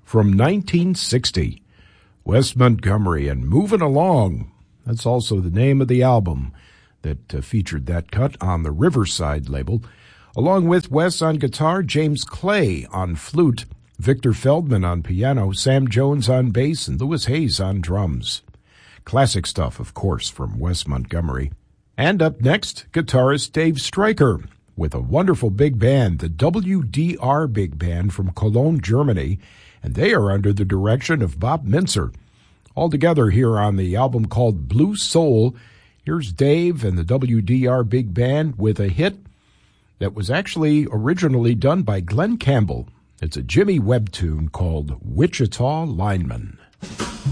from 1960. Wes Montgomery and Moving Along. That's also the name of the album that featured that cut on the Riverside label, along with Wes on guitar, James Clay on flute, Victor Feldman on piano, Sam Jones on bass, and Louis Hayes on drums. Classic stuff, of course, from Wes Montgomery. And up next, guitarist Dave Stryker with a wonderful big band, the WDR Big Band from Cologne, Germany, and they are under the direction of Bob Mintzer. All together here on the album called Blue Soul, here's Dave and the WDR Big Band with a hit that was actually originally done by Glenn Campbell. It's a Jimmy Webb tune called Wichita Lineman.